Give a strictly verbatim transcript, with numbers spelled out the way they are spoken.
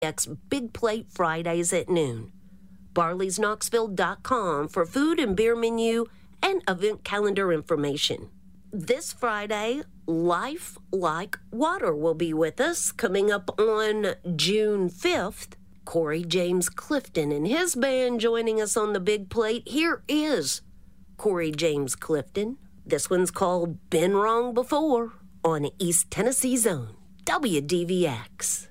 X Big Plate Fridays at noon. Barleys Knoxville dot com for food and beer menu and event calendar information. This Friday, Life Like Water will be with us. Coming up on June fifth, Corey James Clifton and his band joining us on the Big Plate. Here is Corey James Clifton. This one's called Been Wrong Before on East Tennessee's own W D V X.